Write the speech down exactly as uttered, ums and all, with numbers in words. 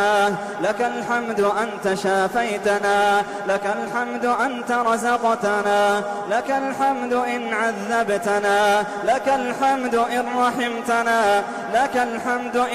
لك الحمد أنت شافيتنا، لك الحمد أنت رزقتنا، لك الحمد إن عذبتنا، لك الحمد إن رحمتنا، لك الحمد